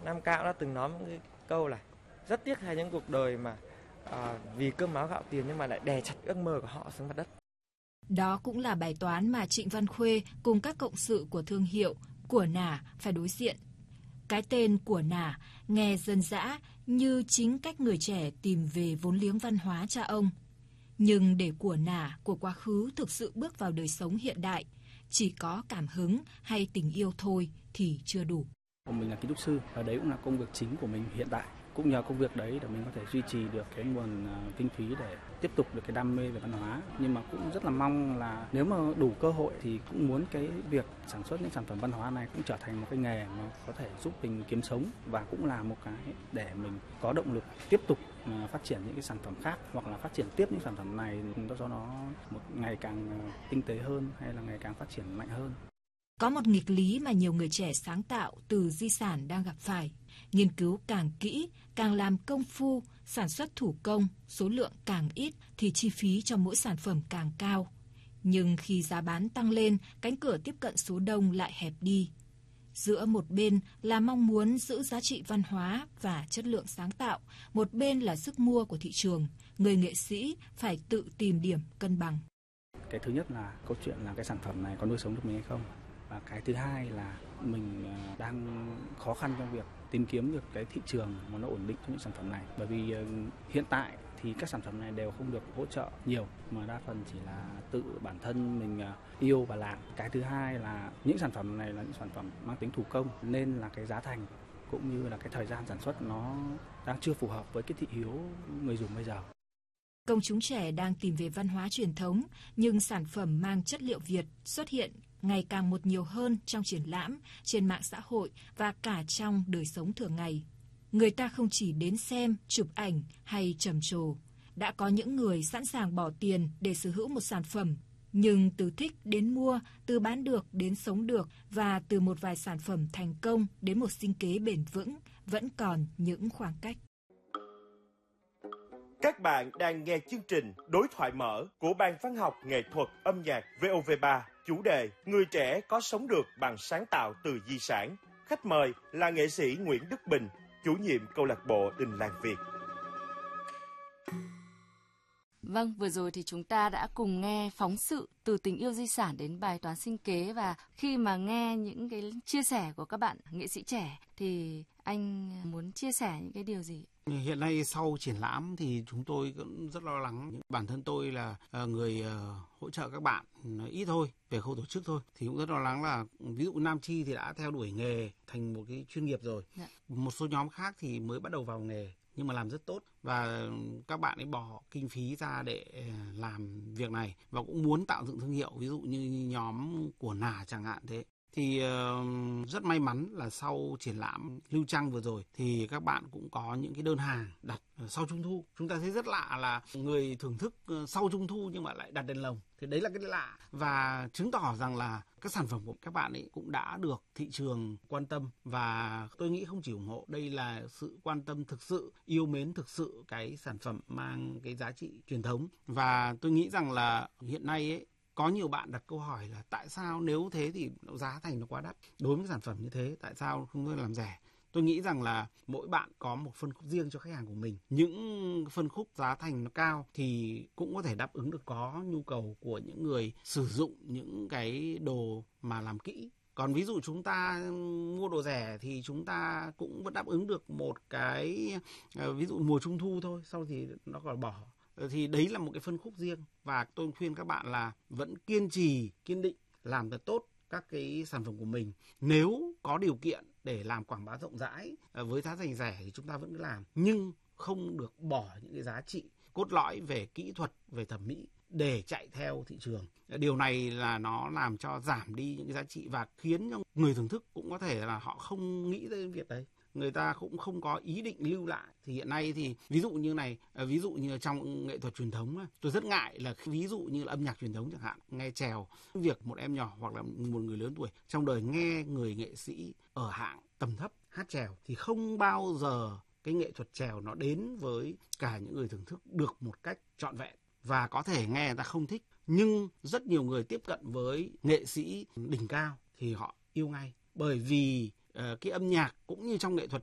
Nam Cao đã từng nói một cái câu là rất tiếc hay những cuộc đời mà vì cơm áo gạo tiền nhưng mà lại đè chặt ước mơ của họ xuống mặt đất. Đó cũng là bài toán mà Trịnh Văn Khuê cùng các cộng sự của thương hiệu Của Nả phải đối diện. Cái tên Của Nả nghe dân dã như chính cách người trẻ tìm về vốn liếng văn hóa cha ông. Nhưng để của nả của quá khứ thực sự bước vào đời sống hiện đại, chỉ có cảm hứng hay tình yêu thôi thì chưa đủ. Mình là kiến trúc sư và đấy cũng là công việc chính của mình hiện tại. Cũng nhờ công việc đấy để mình có thể duy trì được cái nguồn kinh phí để tiếp tục được cái đam mê về văn hóa. Nhưng mà cũng rất là mong là nếu mà đủ cơ hội thì cũng muốn cái việc sản xuất những sản phẩm văn hóa này cũng trở thành một cái nghề mà có thể giúp mình kiếm sống, và cũng là một cái để mình có động lực tiếp tục phát triển những cái sản phẩm khác, hoặc là phát triển tiếp những sản phẩm này cho nó một ngày càng tinh tế hơn hay là ngày càng phát triển mạnh hơn. Có một nghịch lý mà nhiều người trẻ sáng tạo từ di sản đang gặp phải. Nghiên cứu càng kỹ, càng làm công phu, sản xuất thủ công, số lượng càng ít thì chi phí cho mỗi sản phẩm càng cao. Nhưng khi giá bán tăng lên, cánh cửa tiếp cận số đông lại hẹp đi. Giữa một bên là mong muốn giữ giá trị văn hóa và chất lượng sáng tạo, một bên là sức mua của thị trường, người nghệ sĩ phải tự tìm điểm cân bằng. Cái thứ nhất là câu chuyện là cái sản phẩm này có nuôi sống được mình hay không. Và cái thứ hai là mình đang khó khăn trong việc tìm kiếm được cái thị trường mà nó ổn định cho những sản phẩm này. Bởi vì hiện tại thì các sản phẩm này đều không được hỗ trợ nhiều, mà đa phần chỉ là tự bản thân mình yêu và làm. Cái thứ hai là những sản phẩm này là những sản phẩm mang tính thủ công, nên là cái giá thành cũng như là cái thời gian sản xuất nó đang chưa phù hợp với cái thị hiếu người dùng bây giờ. Công chúng trẻ đang tìm về văn hóa truyền thống, nhưng sản phẩm mang chất liệu Việt xuất hiện ngày càng một nhiều hơn trong triển lãm, trên mạng xã hội và cả trong đời sống thường ngày. Người ta không chỉ đến xem, chụp ảnh hay trầm trồ. Đã có những người sẵn sàng bỏ tiền để sở hữu một sản phẩm, nhưng từ thích đến mua, từ bán được đến sống được và từ một vài sản phẩm thành công đến một sinh kế bền vững vẫn còn những khoảng cách. Các bạn đang nghe chương trình Đối thoại mở của Ban Văn học Nghệ thuật Âm nhạc VOV3, chủ đề Người trẻ có sống được bằng sáng tạo từ di sản. Khách mời là nghệ sĩ Nguyễn Đức Bình, chủ nhiệm câu lạc bộ Đình Làng Việt. Vâng, vừa rồi thì chúng ta đã cùng nghe phóng sự từ tình yêu di sản đến bài toán sinh kế, và khi mà nghe những cái chia sẻ của các bạn nghệ sĩ trẻ thì anh muốn chia sẻ những cái điều gì? Hiện nay sau triển lãm thì chúng tôi cũng rất lo lắng. Bản thân tôi là người hỗ trợ các bạn ít thôi, về khâu tổ chức thôi. Thì cũng rất lo lắng là ví dụ Nam Chi thì đã theo đuổi nghề thành một cái chuyên nghiệp rồi. Dạ. Một số nhóm khác thì mới bắt đầu vào nghề nhưng mà làm rất tốt, và các bạn ấy bỏ kinh phí ra để làm việc này và cũng muốn tạo dựng thương hiệu, ví dụ như nhóm Của Nả chẳng hạn thế. Thì rất may mắn là sau triển lãm Lưu Trăng vừa rồi thì các bạn cũng có những cái đơn hàng đặt sau Trung thu. Chúng ta thấy rất lạ là người thưởng thức sau Trung thu nhưng mà lại đặt đèn lồng. Thì đấy là cái lạ, và chứng tỏ rằng là các sản phẩm của các bạn ấy cũng đã được thị trường quan tâm, và tôi nghĩ không chỉ ủng hộ, đây là sự quan tâm thực sự, yêu mến thực sự cái sản phẩm mang cái giá trị truyền thống. Và tôi nghĩ rằng là hiện nay ấy, có nhiều bạn đặt câu hỏi là tại sao nếu thế thì giá thành nó quá đắt. Đối với sản phẩm như thế, tại sao không thể làm rẻ? Tôi nghĩ rằng là mỗi bạn có một phân khúc riêng cho khách hàng của mình. Những phân khúc giá thành nó cao thì cũng có thể đáp ứng được có nhu cầu của những người sử dụng những cái đồ mà làm kỹ. Còn ví dụ chúng ta mua đồ rẻ thì chúng ta cũng vẫn đáp ứng được một cái ví dụ mùa Trung thu thôi, sau thì nó còn bỏ. Thì đấy là một cái phân khúc riêng, và tôi khuyên các bạn là vẫn kiên trì, kiên định làm thật tốt các cái sản phẩm của mình. Nếu có điều kiện để làm quảng bá rộng rãi với giá thành rẻ thì chúng ta vẫn cứ làm, nhưng không được bỏ những cái giá trị cốt lõi về kỹ thuật, về thẩm mỹ để chạy theo thị trường. Điều này là nó làm cho giảm đi những cái giá trị và khiến cho người thưởng thức cũng có thể là họ không nghĩ đến việc đấy. Người ta cũng không có ý định lưu lại. Thì hiện nay thì ví dụ như này, ví dụ như trong nghệ thuật truyền thống, tôi rất ngại là ví dụ như là âm nhạc truyền thống chẳng hạn, nghe chèo, việc một em nhỏ hoặc là một người lớn tuổi trong đời nghe người nghệ sĩ ở hạng tầm thấp hát chèo thì không bao giờ cái nghệ thuật chèo nó đến với cả những người thưởng thức được một cách trọn vẹn. Và có thể nghe người ta không thích, nhưng rất nhiều người tiếp cận với nghệ sĩ đỉnh cao thì họ yêu ngay, bởi vì cái âm nhạc cũng như trong nghệ thuật